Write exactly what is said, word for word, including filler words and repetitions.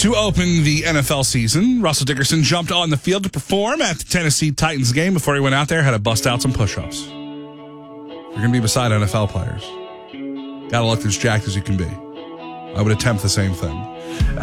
To open the N F L season, Russell Dickerson jumped on the field to perform at the Tennessee Titans game. Before he went out there, had to bust out some push-ups. You're going to be beside N F L players. Got to look as jacked as you can be. I would attempt the same thing.